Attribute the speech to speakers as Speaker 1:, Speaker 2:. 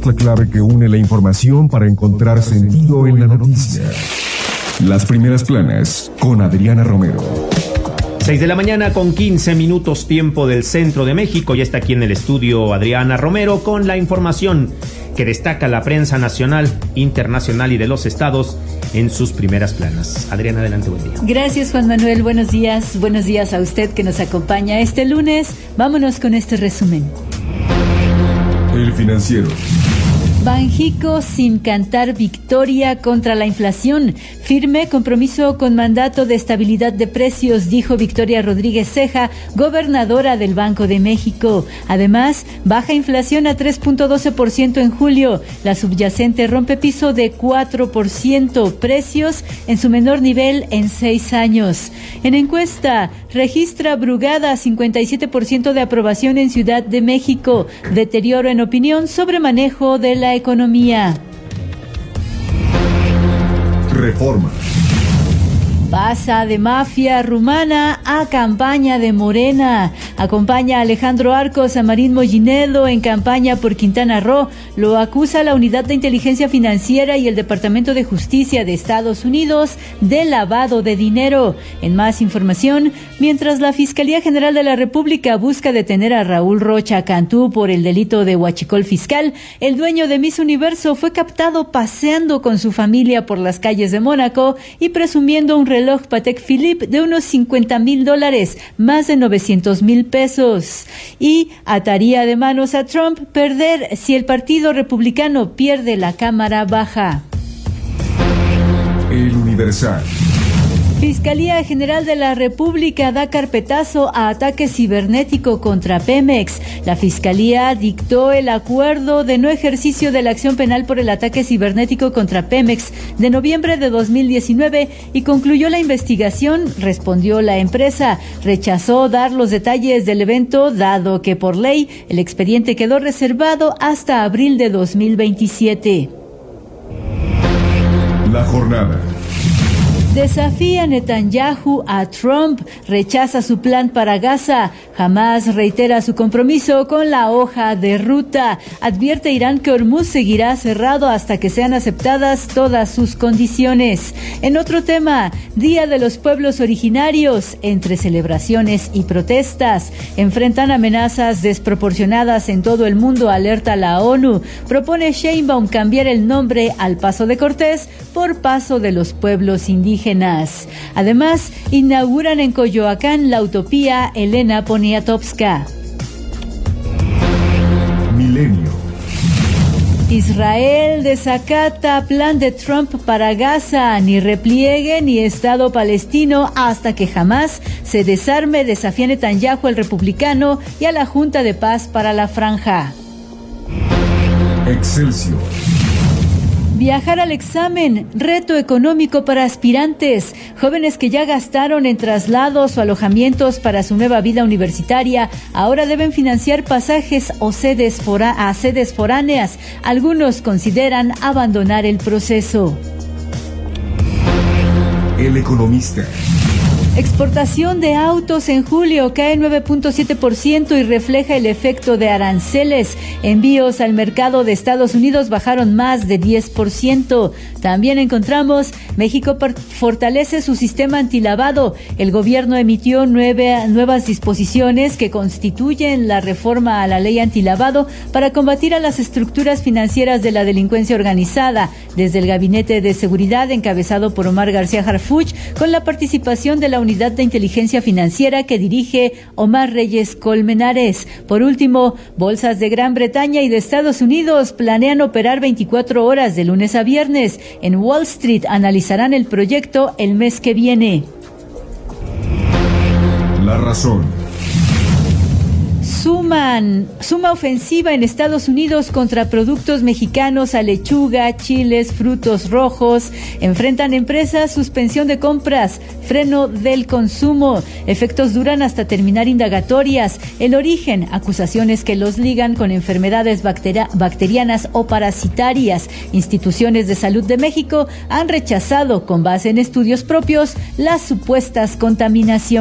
Speaker 1: somos la clave que une la información para encontrar sentido en la noticia. Las primeras planas con Adriana Romero.
Speaker 2: 6:15 tiempo del centro de México. Ya está aquí en el estudio Adriana Romero con la información que destaca la prensa nacional, internacional y de los estados en sus primeras planas. Adriana, adelante, buen día.
Speaker 3: Gracias, Juan Manuel. Buenos días a usted que nos acompaña este lunes. Vámonos con este resumen.
Speaker 1: El Financiero.
Speaker 3: Banjico sin cantar victoria contra la inflación. Firme compromiso con mandato de estabilidad de precios, dijo Victoria Rodríguez Ceja, gobernadora del Banco de México. Además, baja inflación a 3.12% en julio. La subyacente rompe piso de 4%. Precios en su menor nivel en 6 años. En encuesta, registra Brugada 57% de aprobación en Ciudad de México. Deterioro en opinión sobre manejo de la economía.
Speaker 1: Reforma.
Speaker 3: Pasa de mafia rumana a campaña de Morena. Acompaña a Alejandro Arcos a Marín Mollinedo en campaña por Quintana Roo. Lo acusa la Unidad de Inteligencia Financiera y el Departamento de Justicia de Estados Unidos de lavado de dinero. En más información, mientras la Fiscalía General de la República busca detener a Raúl Rocha Cantú por el delito de huachicol fiscal, el dueño de Miss Universo fue captado paseando con su familia por las calles de Mónaco y presumiendo un reloj Patek Philippe de unos $50,000, más de 900,000 pesos. Y ataría de manos a Trump perder si el Partido Republicano pierde la Cámara Baja.
Speaker 1: El Universal.
Speaker 3: Fiscalía General de la República da carpetazo a ataque cibernético contra Pemex. La Fiscalía dictó el acuerdo de no ejercicio de la acción penal por el ataque cibernético contra Pemex de noviembre de 2019 y concluyó la investigación, respondió la empresa. Rechazó dar los detalles del evento, dado que por ley el expediente quedó reservado hasta abril de 2027.
Speaker 1: La jornada.
Speaker 3: Desafía Netanyahu a Trump, rechaza su plan para Gaza, Hamás reitera su compromiso con la hoja de ruta, advierte Irán que Hormuz seguirá cerrado hasta que sean aceptadas todas sus condiciones. En otro tema, Día de los Pueblos Originarios, entre celebraciones y protestas, enfrentan amenazas desproporcionadas en todo el mundo, alerta la ONU, propone Sheinbaum cambiar el nombre al Paso de Cortés por Paso de los Pueblos Indígenas. Además, inauguran en Coyoacán la utopía Elena Poniatowska.
Speaker 1: Milenio.
Speaker 3: Israel desacata plan de Trump para Gaza, ni repliegue ni Estado palestino hasta que jamás se desarme, desafía Netanyahu al republicano y a la Junta de Paz para la Franja.
Speaker 1: Excelsior.
Speaker 3: Viajar al examen, reto económico para aspirantes. Jóvenes que ya gastaron en traslados o alojamientos para su nueva vida universitaria, ahora deben financiar pasajes o sedes foráneas. Algunos consideran abandonar el proceso.
Speaker 1: El Economista.
Speaker 3: Exportación de autos en julio cae 9.7% y refleja el efecto de aranceles. Envíos al mercado de Estados Unidos bajaron más de 10%. También encontramos México fortalece su sistema antilavado. El gobierno emitió nuevas disposiciones que constituyen la reforma a la ley antilavado para combatir a las estructuras financieras de la delincuencia organizada. Desde el Gabinete de Seguridad encabezado por Omar García Harfuch, con la participación de la Unidad de Inteligencia Financiera que dirige Omar Reyes Colmenares. Por último, bolsas de Gran Bretaña y de Estados Unidos planean operar 24 horas de lunes a viernes. En Wall Street analizarán el proyecto el mes que viene.
Speaker 1: La Razón.
Speaker 3: Suma ofensiva en Estados Unidos contra productos mexicanos a lechuga, chiles, frutos rojos. Enfrentan empresas suspensión de compras, freno del consumo. Efectos duran hasta terminar indagatorias. El origen, acusaciones que los ligan con enfermedades bacterianas o parasitarias. Instituciones de salud de México han rechazado, con base en estudios propios, las supuestas contaminaciones.